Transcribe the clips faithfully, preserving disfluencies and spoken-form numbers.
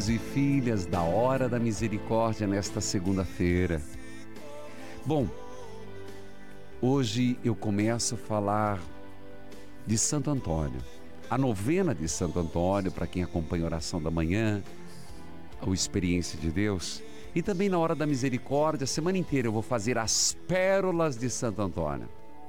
filhos e filhas da Hora da Misericórdia nesta segunda-feira. Bom, hoje eu começo a falar de Santo Antônio. A novena de Santo Antônio, para quem acompanha a oração da manhã, a Experiência de Deus. E também na Hora da Misericórdia, a semana inteira eu vou fazer as pérolas de Santo Antônio.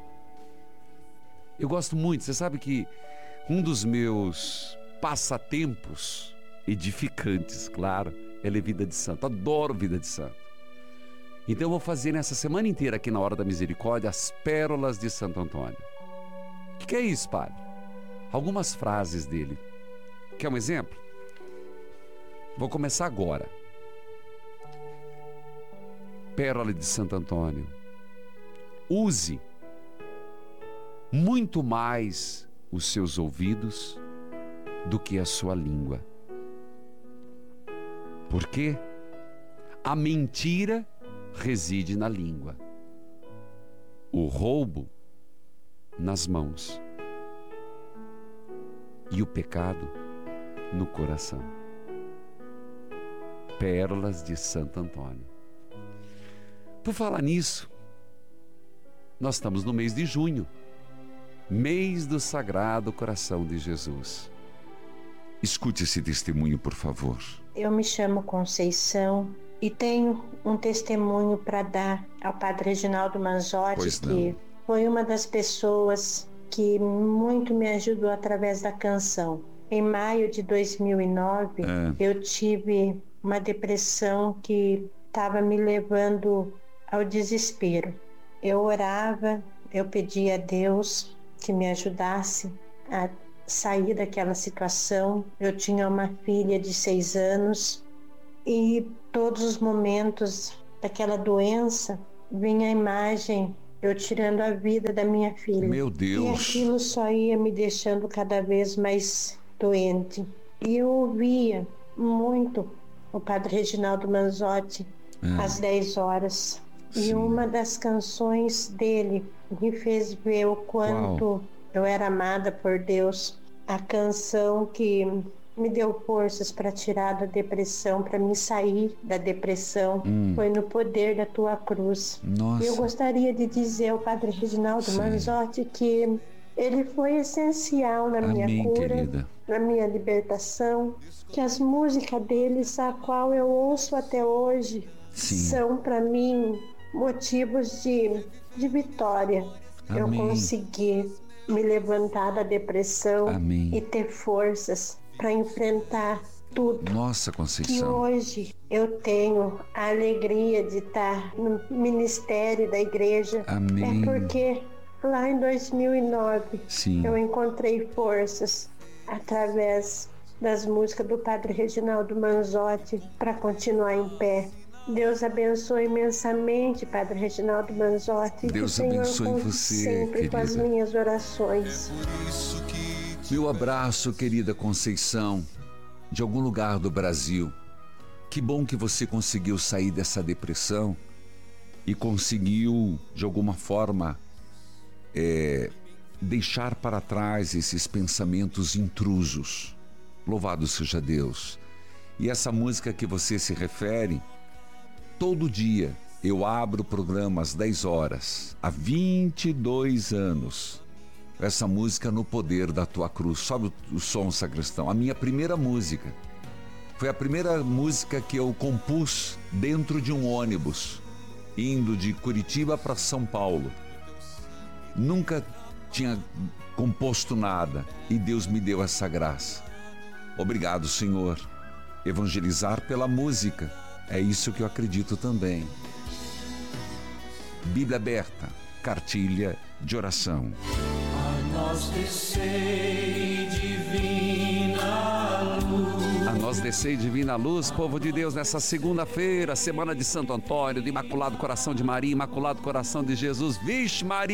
Eu gosto muito, você sabe que um dos meus passatempos edificantes, claro, é ler vida de santo. Adoro vida de santo. Então eu vou fazer nessa semana inteira aqui na Hora da Misericórdia as pérolas de Santo Antônio. O que, que é isso, padre? Algumas frases dele. Quer um exemplo? Vou começar agora. Pérola de Santo Antônio. Use muito mais os seus ouvidos do que a sua língua. Por quê? A mentira reside na língua, o roubo nas mãos e o pecado no coração. Pérolas de Santo Antônio. Por falar nisso, nós estamos no mês de junho, mês do Sagrado Coração de Jesus. Escute esse testemunho, por favor. Eu me chamo Conceição e tenho um testemunho para dar ao Padre Reginaldo Manzotti, que foi uma das pessoas que muito me ajudou através da canção. Em maio de dois mil e nove, é. eu tive uma depressão que estava me levando ao desespero. Eu orava, eu pedia a Deus que me ajudasse a sair daquela situação. Eu tinha uma filha de seis anos e todos os momentos daquela doença vinha a imagem eu tirando a vida da minha filha. Meu Deus! E aquilo só ia me deixando cada vez mais doente. E eu ouvia muito o Padre Reginaldo Manzotti é. às dez horas. Sim. E uma das canções dele me fez ver o quanto Uau. eu era amada por Deus. A canção que me deu forças para tirar da depressão, para me sair da depressão, hum. foi No Poder da Tua Cruz. Nossa. Eu gostaria de dizer ao Padre Reginaldo Sim. Manzotti que ele foi essencial na Amém, minha cura, querida. na minha libertação, que as músicas deles, a qual eu ouço até hoje, Sim. são para mim motivos de, de vitória. Amém. Eu consegui me levantar da depressão Amém. e ter forças para enfrentar tudo. Nossa, Conceição. Que hoje eu tenho a alegria de estar no ministério da igreja. Amém. É porque lá em dois mil e nove Sim. eu encontrei forças através das músicas do Padre Reginaldo Manzotti para continuar em pé. Deus abençoe imensamente, Padre Reginaldo Manzotti. Deus abençoe você, sempre querida. com as minhas orações. Meu abraço, querida Conceição, de algum lugar do Brasil. Que bom que você conseguiu sair dessa depressão e conseguiu, de alguma forma, é, deixar para trás esses pensamentos intrusos. Louvado seja Deus. E essa música que você se refere, todo dia eu abro o programa às dez horas, há vinte e dois anos. Essa música No Poder da Tua Cruz. Sobe o som, sacristão. A minha primeira música. Foi a primeira música que eu compus dentro de um ônibus, indo de Curitiba para São Paulo. Nunca tinha composto nada e Deus me deu essa graça. Obrigado, Senhor. Evangelizar pela música. É isso que eu acredito também. Bíblia aberta, cartilha de oração. A nós descei divina luz. A nós descei divina luz, povo de Deus, nessa segunda-feira, semana de Santo Antônio, do Imaculado Coração de Maria, Imaculado Coração de Jesus. Vixe, Maria!